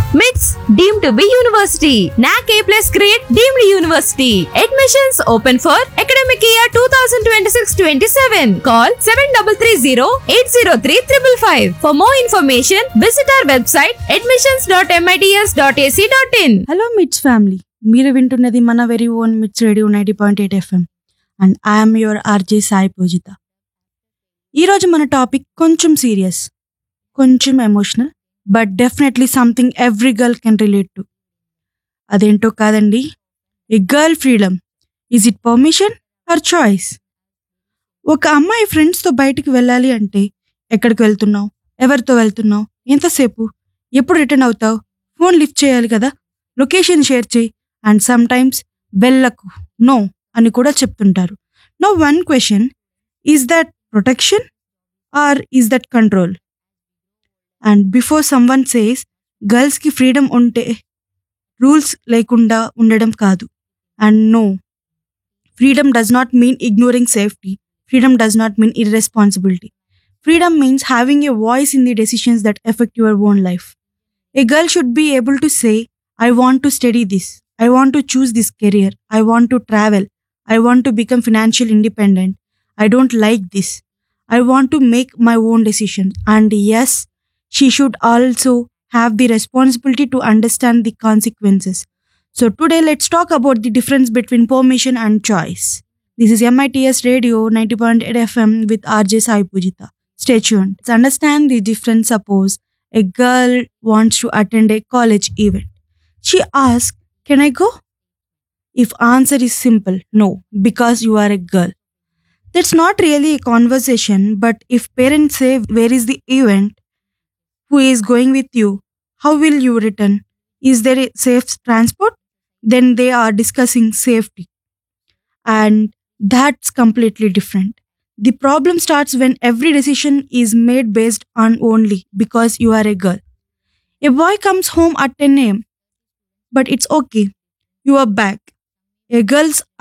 MITS deemed to be university. NAC A+ grade deemed university. Admissions open for academic year 2026-27. Call 7330-803-555. For more information, visit our website admissions.mits.ac.in. Hello మిట్స్ family, మీరు వింటున్నది మన very own మిట్స్ radio 90.8 FM and I'm your RJ Sai పూజిత. ఈరోజు మన topic కొంచెం serious, కొంచెం emotional, but definitely something every girl can relate to. అదేంటో కాదండి, ఏ girl freedom. Is it permission are choice? ఒక అమ్మాయి ఫ్రెండ్స్తో బయటికి వెళ్ళాలి అంటే ఎక్కడికి వెళ్తున్నావు, ఎవరితో వెళ్తున్నావు, ఎంతసేపు, ఎప్పుడు రిటర్న్ అవుతావు, ఫోన్ లిఫ్ట్ చేయాలి కదా, లొకేషన్ షేర్ చేయి, అండ్ సమ్ టైమ్స్ వెళ్ళకు, నో అని కూడా చెప్తుంటారు. No one question, is that protection are is that control? And before someone says గర్ల్స్కి ఫ్రీడమ్ ఉంటే రూల్స్ లేకుండా ఉండడం కాదు. And no, freedom does not mean ignoring safety. Freedom does not mean irresponsibility. Freedom means having a voice in the decisions that affect your own life. A girl should be able to say, I want to study this. I want to choose this career. I want to travel. I want to become financially independent. I don't like this. I want to make my own decisions. And yes, she should also have the responsibility to understand the consequences. So today let's talk about the difference between permission and choice. This is MITS Radio 90.8 FM with RJ Sai Pujita. Stay tuned. Let's understand the difference. Suppose a girl wants to attend a college event. She asks, can I go? If answer is simple, no, because you are a girl. That's not really a conversation, but if parents say, where is the event? Who is going with you? How will you return? Is there a safe transport? Then they are discussing safety. And that's completely different. The problem starts when every decision is made based on only because you are a girl. A boy comes home at 10 a.m., but it's okay. You are back. A girl's